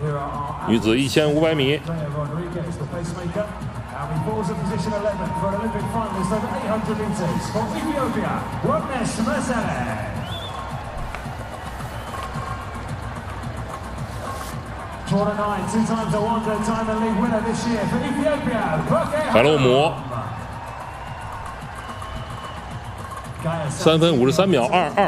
女子1500米。海洛姆3分53秒22。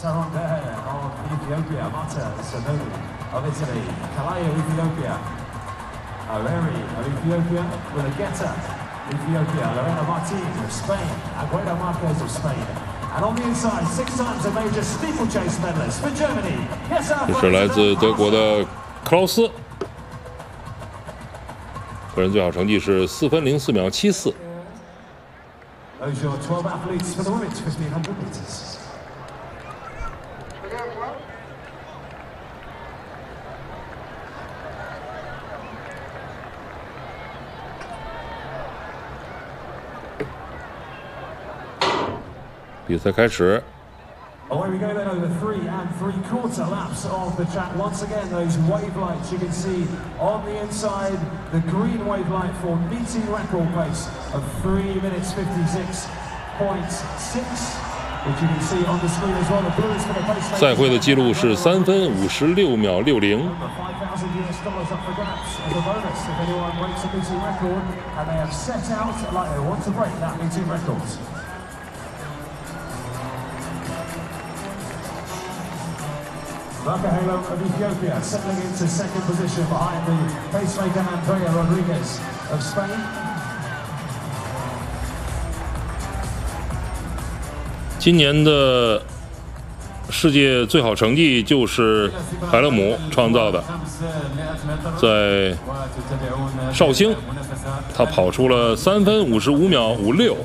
Of Italy, Kalaya Ethiopia, Areri of Ethiopia, Willigetta Ethiopia, Lorena Martin of Spain, Aguero Marquez of Spain, and on the inside, 6 times a major steeplechase medalist for Germany. Yes, 这是来自德国的克劳斯，个人最好成绩是4分04秒74。 Those are 12 athletes for the women's 1500 meters. 比赛开始。 Away we go then over 3 3/4 laps of the track. Once again, those wave lights you can see on the inside. The green wave light for meeting record pace of 3 minutes 56.6, which you can see on the screen as well. The blue is for the pace. 赛会的记录是3分56秒60。 $5,000 up for grabs as a bonus if anyone breaks a meeting record, and they have set out like they want to break that meeting record. Vakahelo of Ethiopia settling into second position behind the pacemaker Andrea Rodriguez of Spain. 今年的世界最好成绩就是海勒姆创造的，在绍兴，他跑出了3分55秒56。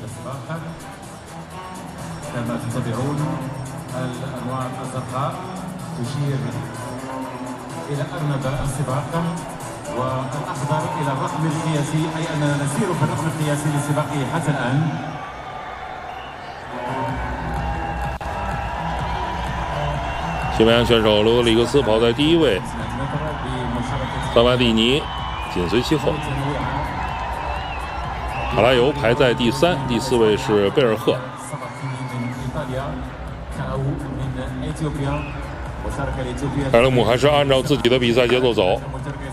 تشير إلى أرنب السباق والأخضر إلى الرقم القياسي، أي أننا نسير في الرقم القياسي للسباق حتى الآن. 西班牙选手罗德里格斯跑在第1位，萨巴蒂尼紧随其后，卡拉尤排在第3，第4位是贝尔赫。海勒姆还是按照自己的比赛节奏走。